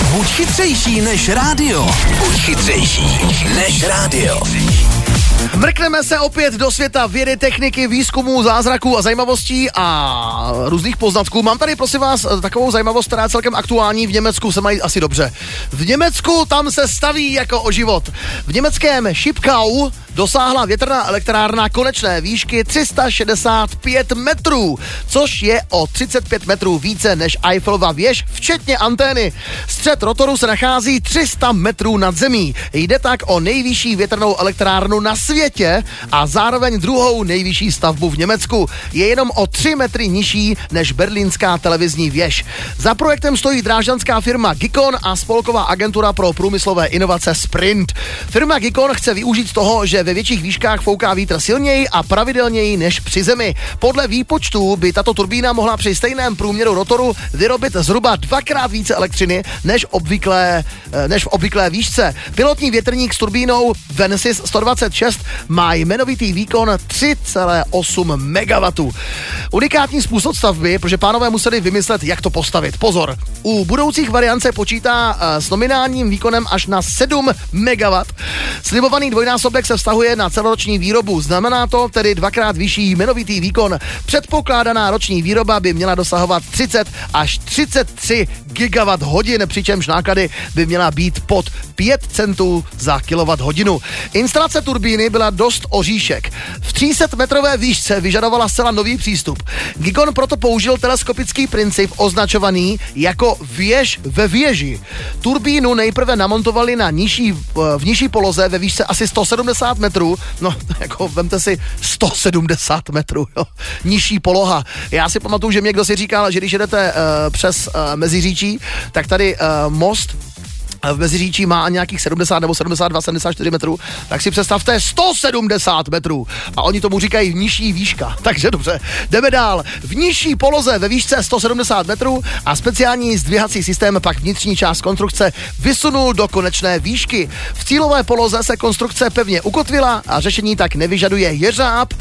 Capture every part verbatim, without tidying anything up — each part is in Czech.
Buď chytřejší než rádio. Buď chytřejší než rádio. Mrkneme se opět do světa vědy, techniky, výzkumů, zázraků a zajímavostí a různých poznatků. Mám tady, prosím vás, takovou zajímavost, která je celkem aktuální. V Německu se mají asi dobře. V Německu tam se staví jako o život. V německém Schipkau dosáhla větrná elektrárna konečné výšky tři sta šedesát pět metrů, což je o třicet pět metrů více než Eiffelova věž, včetně antény. Střed rotoru se nachází tři sta metrů nad zemí. Jde tak o nejvyšší větrnou elektrárnu na světě a zároveň druhou nejvyšší stavbu v Německu. Je jenom o tři metry nižší než berlínská televizní věž. Za projektem stojí drážďanská firma Gikon a spolková agentura pro průmyslové inovace Sprint. Firma Gikon chce využít toho, že ve větších výškách fouká vítr silněji a pravidelněji než při zemi. Podle výpočtů by tato turbína mohla při stejném průměru rotoru vyrobit zhruba dvakrát více elektřiny než, obvyklé, než v obvyklé výšce. Pilotní větrník s turbínou Vensis sto dvacet šest má jmenovitý výkon tři celá osm megawattů. Unikátní způsob stavby, protože pánové museli vymyslet, jak to postavit. Pozor, u budoucích variant se počítá s nominálním výkonem až na sedm megawattů. Slibovaný dvojnásobek se vztahuje na celoroční výrobu. Znamená to tedy dvakrát vyšší jmenovitý výkon. Předpokládaná roční výroba by měla dosahovat třicet až třicet tři gigawatt hodin, přičemž náklady by měla být pod pět centů za kilowatt hodinu. Instalace turbíny byla dost oříšek. V tři sta metrové výšce vyžadovala zcela nový přístup. Gikon proto použil teleskopický princip označovaný jako věž ve věži. Turbínu nejprve namontovali na nižší, v nižší poloze ve výšce asi sto sedmdesát metrů. No, jako vemte si sto sedmdesát metrů, jo. Nižší poloha. Já si pamatuju, že mě kdo si říkal, že když jedete uh, přes uh, Meziříčí, tak tady uh, most v Meziříčí má nějakých sedmdesát nebo sedmdesát dva, sedmdesát čtyři metrů, tak si představte sto sedmdesát metrů a oni tomu říkají nižší výška, takže dobře, jdeme dál. V nižší poloze ve výšce sto sedmdesát metrů a speciální zdvihací systém pak vnitřní část konstrukce vysunul do konečné výšky. V cílové poloze se konstrukce pevně ukotvila a řešení tak nevyžaduje jeřáb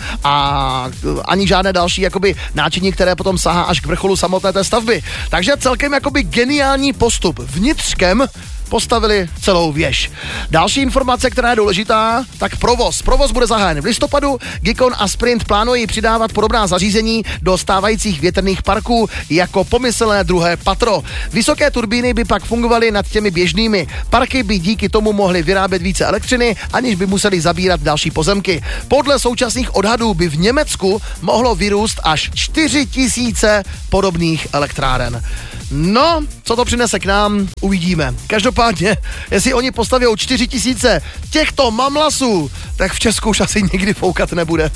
a ani žádné další jakoby náčiní, které potom sahá až k vrcholu samotné té stavby. Takže celkem jakoby geniální postup. Vnitřkem postavili celou věž. Další informace, která je důležitá, tak provoz. Provoz bude zahájen v listopadu. Gikon a Sprint plánují přidávat podobná zařízení do stávajících větrných parků jako pomyslné druhé patro. Vysoké turbíny by pak fungovaly nad těmi běžnými. Parky by díky tomu mohly vyrábět více elektřiny, aniž by museli zabírat další pozemky. Podle současných odhadů by v Německu mohlo vyrůst až čtyři tisíce podobných elektráren. No, co to přinese k nám, uvidíme. Každopádně, jestli oni postaví čtyři tisíce těchto mamlasů, tak v Česku už asi nikdy foukat nebude.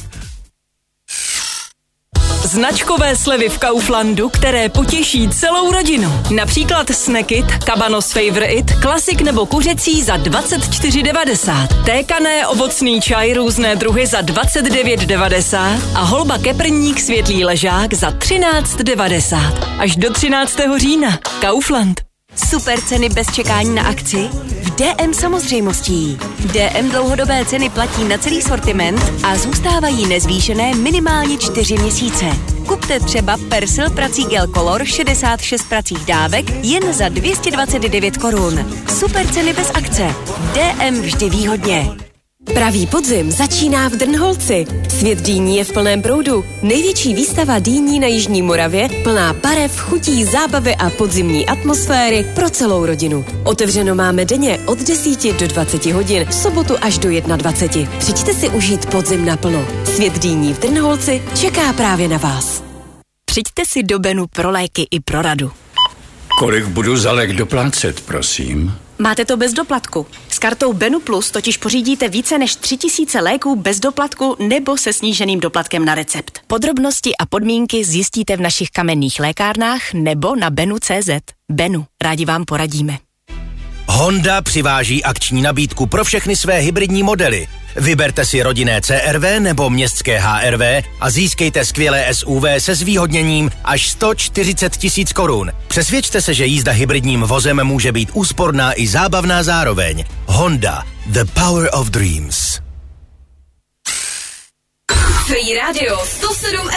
Značkové slevy v Kauflandu, které potěší celou rodinu. Například Snackit, Cabanos Favorite, klasik nebo kuřecí za dvacet čtyři devadesát. Tékané ovocný čaj různé druhy za dvacet devět devadesát a holba keprník světlý ležák za třináct devadesát. Až do třináctého října. Kaufland. Super ceny bez čekání na akci? V D M samozřejmostí. D M dlouhodobé ceny platí na celý sortiment a zůstávají nezvýšené minimálně čtyři měsíce. Kupte třeba Persil prací Gel Color šedesát šest pracích dávek jen za dvě stě dvacet devět korun. Super ceny bez akce. D M vždy výhodně. Pravý podzim začíná v Drnholci. Svět dýní je v plném proudu. Největší výstava dýní na Jižní Moravě, plná barev, chutí, zábavy a podzimní atmosféry pro celou rodinu. Otevřeno máme denně od deseti do dvaceti hodin, v sobotu až do dvaceti jedna. Přijďte si užít podzim naplno. Svět dýní v Drnholci čeká právě na vás. Přijďte si do Benu pro léky i pro radu. Kolik budu za lék doplácet, prosím? Máte to bez doplatku. S kartou Benu Plus totiž pořídíte více než tři tisíce léků bez doplatku nebo se sníženým doplatkem na recept. Podrobnosti a podmínky zjistíte v našich kamenných lékárnách nebo na benu tečka cé zet. Benu, rádi vám poradíme. Honda přiváží akční nabídku pro všechny své hybridní modely. Vyberte si rodinné C R V nebo městské H R V a získejte skvělé S U V se zvýhodněním až sto čtyřicet tisíc korun. Přesvědčte se, že jízda hybridním vozem může být úsporná i zábavná zároveň. Honda, the power of dreams. Free Radio sto sedm